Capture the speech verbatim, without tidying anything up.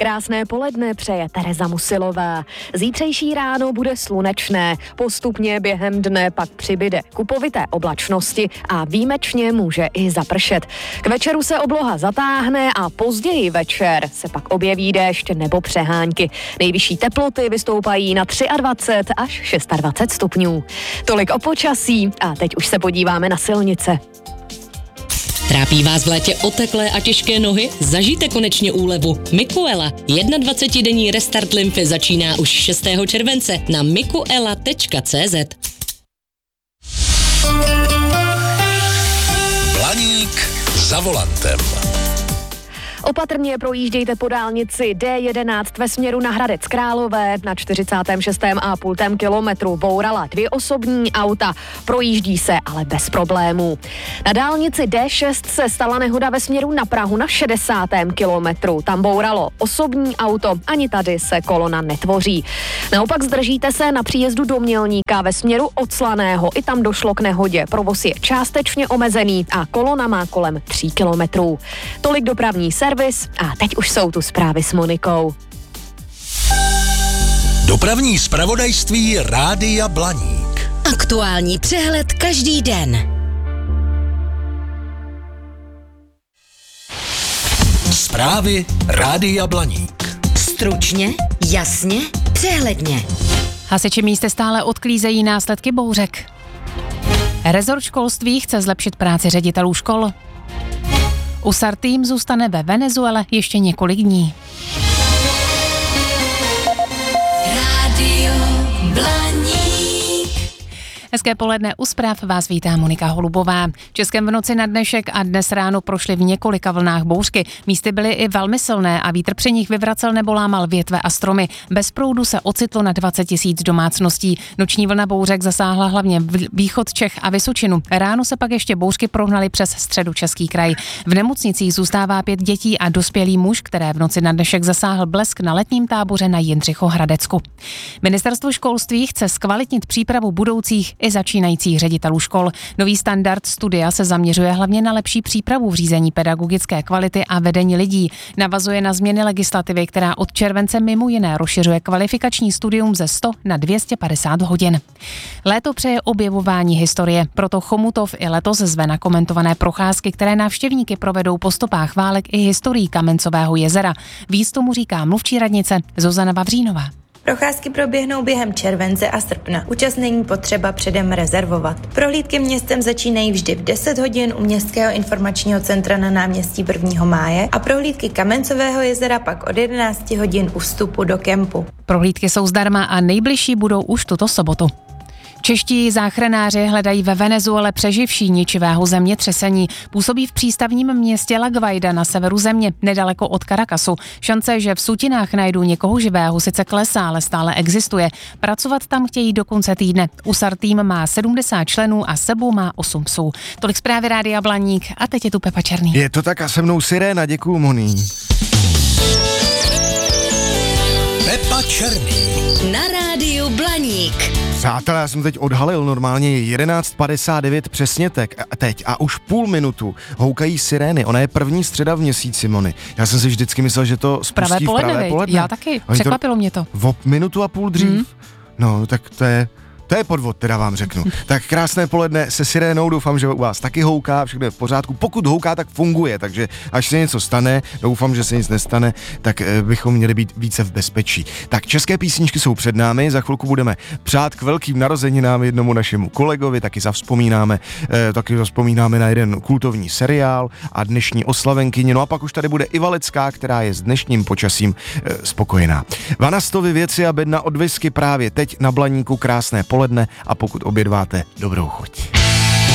Krásné poledne přeje Tereza Musilová. Zítřejší ráno bude slunečné, postupně během dne pak přibyde kupovité oblačnosti a výjimečně může i zapršet. K večeru se obloha zatáhne a později večer se pak objeví déšť nebo přehánky. Nejvyšší teploty vystoupají na dvacet tři až dvacet šest stupňů. Tolik o počasí a teď už se podíváme na silnice. Trápí vás v létě oteklé a těžké nohy? Zažijte konečně úlevu. Mikuela. dvacetidenní restart lymfy začíná už šestého července na mikuela tečka cé zet. Blaník za volantem. Opatrně projíždějte po dálnici D jedenáct ve směru na Hradec Králové. Na čtyřicátém šestém a půl kilometru bourala dvě osobní auta. Projíždí se ale bez problémů. Na dálnici D šest se stala nehoda ve směru na Prahu na šedesátém kilometru. Tam bouralo osobní auto, ani tady se kolona netvoří. Naopak zdržíte se na příjezdu do Mělníka ve směru od Slaného. I tam došlo k nehodě. Provoz je částečně omezený a kolona má kolem tří kilometrů. Tolik dopravní servis. A teď už jsou tu zprávy s Monikou. Dopravní zpravodajství Rádia Blaník. Aktuální přehled každý den. Zprávy Rádia Blaník. Stručně, jasně, přehledně. Hasiči místy stále odklízejí následky bouřek. Rezort školství chce zlepšit práci ředitelů škol. U S A R tým zůstane ve Venezuele ještě několik dní. Rádio Blaník. Hezké poledne, u zpráv vás vítá Monika Holubová. Českem v noci na dnešek a dnes ráno prošly v několika vlnách bouřky. Místy byly i velmi silné a vítr při nich vyvracel nebo lámal větve a stromy. Bez proudu se ocitlo na dvacet tisíc domácností. Noční vlna bouřek zasáhla hlavně východ Čech a Vysočinu. Ráno se pak ještě bouřky prohnaly přes Středočeský kraj. V nemocnicích zůstává pět dětí a dospělý muž, které v noci na dnešek zasáhl blesk na letním táboře na Jindřichohradecku. Ministerstvo školství chce zkvalitnit přípravu budoucích i začínajících ředitelů škol. Nový standard studia se zaměřuje hlavně na lepší přípravu v řízení pedagogické kvality a vedení lidí. Navazuje na změny legislativy, která od července mimo jiné rozšiřuje kvalifikační studium ze sto na dvě stě padesát hodin. Léto přeje objevování historie, proto Chomutov i letos zve na komentované procházky, které návštěvníky provedou po stopách válek i historií Kamencového jezera. Víc tomu říká mluvčí radnice Zuzana Vavřínová. Procházky proběhnou během července a srpna. Účast není potřeba předem rezervovat. Prohlídky městem začínají vždy v deset hodin u Městského informačního centra na náměstí prvního máje a prohlídky Kamencového jezera pak od jedenácti hodin u vstupu do kempu. Prohlídky jsou zdarma a nejbližší budou už tuto sobotu. Čeští záchranáři hledají ve Venezuele přeživší ničivého zemětřesení. Působí v přístavním městě La Guaida na severu země, nedaleko od Caracasu. Šance, že v sutinách najdou někoho živého, sice klesá, ale stále existuje. Pracovat tam chtějí do konce týdne. U S A R tým má sedmdesát členů a sebou má osm psů. Tolik zprávy Rádia Blaník a teď je tu Pepa Černý. Je to tak a se mnou Siréna, děkuju Moni. Pepa Černý. Na Rádiu Blaník. Přátelé, já jsem teď odhalil normálně jedenáct padesát devět přesně teď, teď a už půl minutu houkají sirény. Ona je první středa v měsíci, Moni. Já jsem si vždycky myslel, že to spustí pravé poledne, v pravé poledne. Já taky, překvapilo to, mě to. O minutu a půl dřív. Mm. No, tak to je... To je podvod, teda vám řeknu. Tak krásné poledne se sirénou, doufám, že u vás taky houká, všechno je v pořádku. Pokud houká, tak funguje, takže až se něco stane, doufám, že se nic nestane, tak e, bychom měli být více v bezpečí. Tak české písničky jsou před námi, za chvilku budeme přát k velkým narozeninám jednomu našemu kolegovi, taky zavzpomínáme, e, taky zavzpomínáme na jeden kultovní seriál a dnešní oslavenkyni. No a pak už tady bude Iva Lecká, která je s dnešním počasím e, spokojená. Vanastovy věci a bedna od whisky právě teď na Blaníku, krásné poledne a pokud obědváte, dobrou chuť.